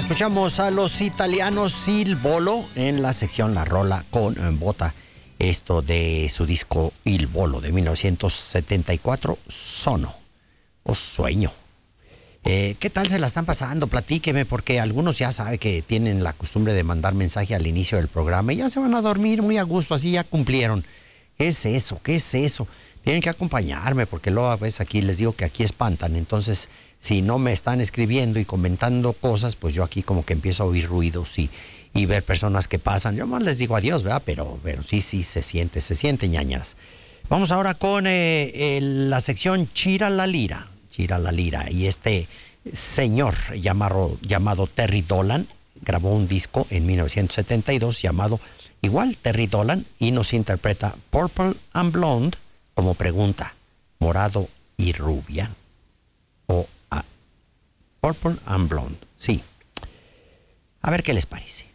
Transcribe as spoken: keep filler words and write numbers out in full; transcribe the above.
Escuchamos a los italianos Il Volo en la sección La Rola con Bota. Esto de su disco Il Volo de mil novecientos setenta y cuatro, Sono o Sueño. Eh, ¿Qué tal se la están pasando? Platíqueme, porque algunos ya saben que tienen la costumbre de mandar mensaje al inicio del programa y ya se van a dormir muy a gusto, así ya cumplieron. ¿Qué es eso? ¿Qué es eso? Tienen que acompañarme, porque luego a veces aquí les digo que aquí espantan. Entonces, si no me están escribiendo y comentando cosas, pues yo aquí como que empiezo a oír ruidos y, y ver personas que pasan. Yo más les digo adiós, ¿verdad? Pero, pero sí, sí, se siente, se siente, ñañaras. Vamos ahora con eh, el, la sección Chira la Lira. Chira la Lira. Y este señor llamado, llamado Terry Dolan grabó un disco en mil novecientos setenta y dos llamado igual Terry Dolan y nos interpreta Purple and Blonde como pregunta, morado y rubia. O a Purple and Blonde, sí. A ver qué les parece.